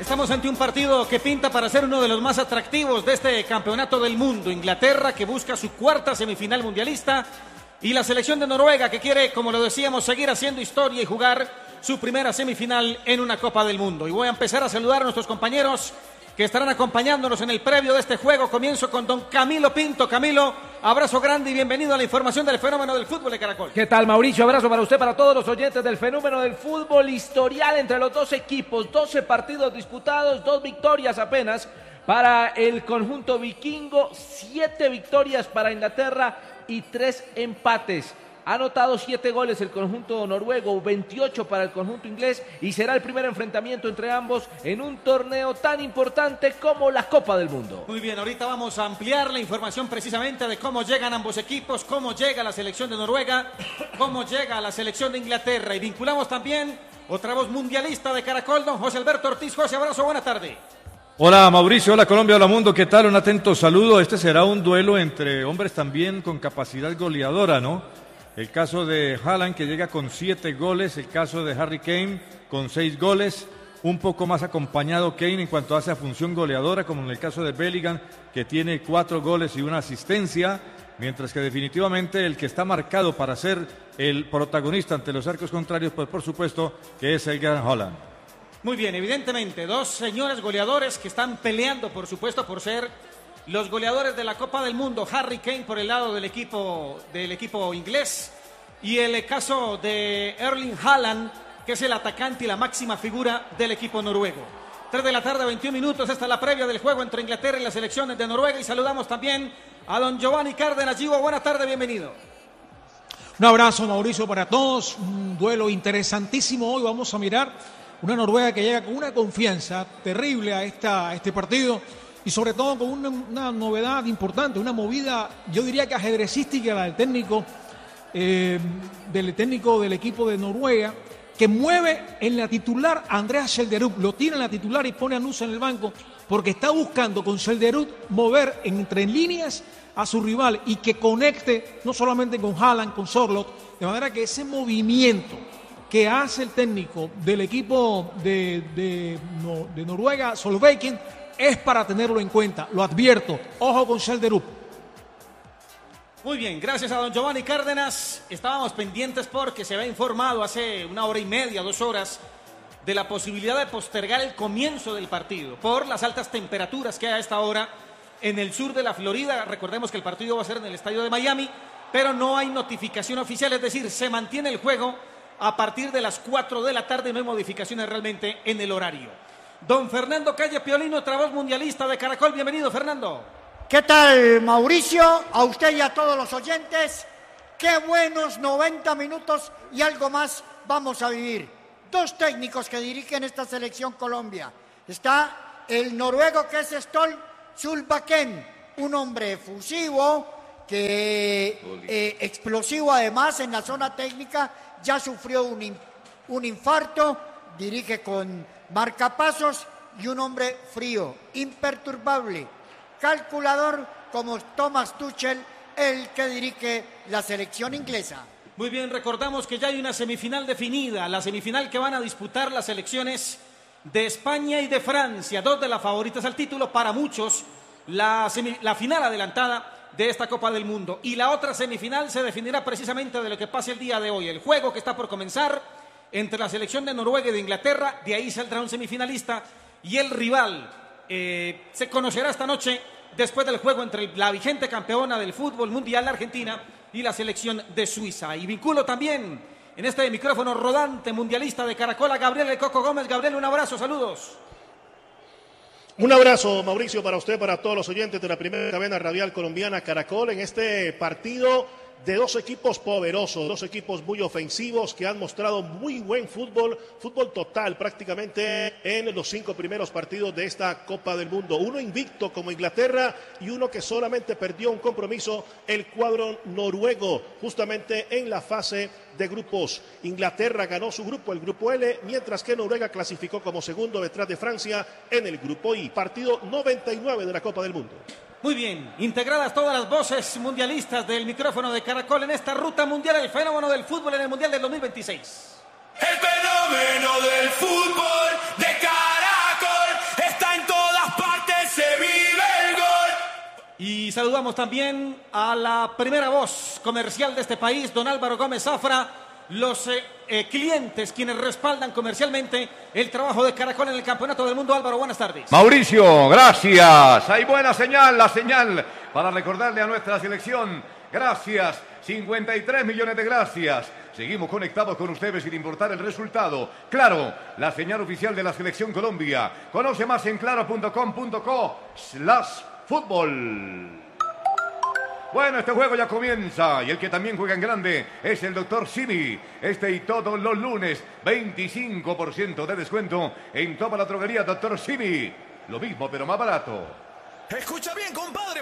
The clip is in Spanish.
Estamos ante un partido que pinta para ser uno de los más atractivos de este campeonato del mundo. Inglaterra, que busca su cuarta semifinal mundialista, y la selección de Noruega, que quiere, como lo decíamos, seguir haciendo historia y jugar su primera semifinal en una Copa del Mundo. Y voy a empezar a saludar a nuestros compañeros que estarán acompañándonos en el previo de este juego. Comienzo con don Camilo Pinto. Camilo, abrazo grande y bienvenido a la información del fenómeno del fútbol de Caracol. ¿Qué tal, Mauricio? Abrazo para usted, para todos los oyentes del fenómeno del fútbol. Historial entre los dos equipos, 12 partidos disputados, 2 victorias apenas para el conjunto vikingo, 7 victorias para Inglaterra y 3 empates. Ha anotado 7 goles el conjunto noruego, 28 para el conjunto inglés, y será el primer enfrentamiento entre ambos en un torneo tan importante como la Copa del Mundo. Muy bien, ahorita vamos a ampliar la información precisamente de cómo llegan ambos equipos, cómo llega la selección de Noruega, cómo llega la selección de Inglaterra, y vinculamos también otra voz mundialista de Caracol, don José Alberto Ortiz. José, abrazo, buena tarde. Hola Mauricio, hola Colombia, hola mundo, ¿qué tal? Un atento saludo. Este será un duelo entre hombres también con capacidad goleadora, ¿no? El caso de Haaland, que llega con 7 goles, el caso de Harry Kane con 6 goles, un poco más acompañado Kane en cuanto hace a función goleadora, como en el caso de Bellingham, que tiene 4 goles y una asistencia, mientras que definitivamente el que está marcado para ser el protagonista ante los arcos contrarios, pues por supuesto que es el gran Haaland. Muy bien, evidentemente, dos señores goleadores que están peleando, por supuesto, por ser los goleadores de la Copa del Mundo. Harry Kane por el lado del equipo inglés, y el caso de Erling Haaland, que es el atacante y la máxima figura del equipo noruego. 3 de la tarde, 21 minutos, esta es la previa del juego entre Inglaterra y las selecciones de Noruega, y saludamos también a don Giovanni Cárdenas. Givo, buena tarde, bienvenido. Un abrazo, Mauricio, para todos. Un duelo interesantísimo hoy. Vamos a mirar una Noruega que llega con una confianza terrible a este partido, y sobre todo con una novedad importante, una movida, yo diría que ajedrecística, la del técnico del equipo de Noruega, que mueve en la titular a Andreas Schjelderup, lo tira en la titular y pone a Nusa en el banco, porque está buscando con Schjelderup mover entre líneas a su rival y que conecte no solamente con Haaland, con Sørloth, de manera que ese movimiento que hace el técnico del equipo de Noruega, Solbakken, es para tenerlo en cuenta. Lo advierto, ojo con Schjelderup. Muy bien, gracias a don Giovanni Cárdenas. Estábamos pendientes porque se había informado hace 1 hora y media, 2 horas, de la posibilidad de postergar el comienzo del partido por las altas temperaturas que hay a esta hora en el sur de la Florida. Recordemos que el partido va a ser en el estadio de Miami, pero no hay notificación oficial, es decir, se mantiene el juego a partir de las 4 de la tarde, no hay modificaciones realmente en el horario. Don Fernando Calle Piolino, otra voz mundialista de Caracol. Bienvenido, Fernando. ¿Qué tal, Mauricio? A usted y a todos los oyentes. Qué buenos 90 minutos y algo más vamos a vivir. 2 técnicos que dirigen esta selección Colombia. Está el noruego, que es Ståle Solbakken, un hombre efusivo, explosivo además en la zona técnica, ya sufrió un infarto, dirige con marcapasos, y un hombre frío, imperturbable, calculador, como Thomas Tuchel, el que dirige la selección inglesa. Muy bien, recordamos que ya hay una semifinal definida, la semifinal que van a disputar las selecciones de España y de Francia, 2 de las favoritas al título, para muchos la final adelantada de esta Copa del Mundo. Y la otra semifinal se definirá precisamente de lo que pase el día de hoy, el juego que está por comenzar entre la selección de Noruega y de Inglaterra. De ahí saldrá un semifinalista, y el rival se conocerá esta noche después del juego entre la vigente campeona del fútbol mundial, la Argentina, y la selección de Suiza. Y vinculo también en este micrófono rodante mundialista de Caracol a Gabriel El Coco Gómez. Gabriel, un abrazo, saludos. Un abrazo, Mauricio, para usted, para todos los oyentes de la primera cadena radial colombiana Caracol, en este partido de 2 equipos poderosos, 2 equipos muy ofensivos que han mostrado muy buen fútbol total prácticamente en los 5 primeros partidos de esta Copa del Mundo. Uno invicto como Inglaterra y uno que solamente perdió un compromiso, el cuadro noruego, justamente en la fase de grupos. Inglaterra ganó su grupo, el grupo L, mientras que Noruega clasificó como segundo detrás de Francia en el grupo I. Partido 99 de la Copa del Mundo. Muy bien, integradas todas las voces mundialistas del micrófono de Caracol en esta ruta mundial, el fenómeno del fútbol en el Mundial del 2026. El fenómeno del fútbol de Caracol saludamos también a la primera voz comercial de este país, don Álvaro Gómez Zafra, los clientes quienes respaldan comercialmente el trabajo de Caracol en el Campeonato del Mundo. Álvaro, buenas tardes. Mauricio, gracias. Hay buena señal, la señal para recordarle a nuestra selección. Gracias, 53 millones de gracias. Seguimos conectados con ustedes sin importar el resultado. Claro, la señal oficial de la Selección Colombia. Conoce más en claro.com.co/fútbol. Bueno, este juego ya comienza y el que también juega en grande es el Dr. Simi. Este y todos los lunes, 25% de descuento en toda la droguería Dr. Simi. Lo mismo, pero más barato. Escucha bien, compadre.